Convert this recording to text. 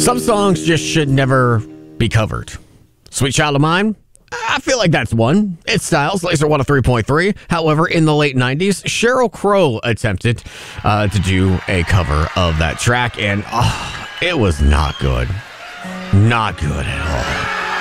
Some songs just should never be covered. Sweet Child of Mine, I feel like that's one. It's Styles, Laser 103.3. However, in the late 90s, Sheryl Crow attempted to do a cover of that track, and it was not good. Not good at all.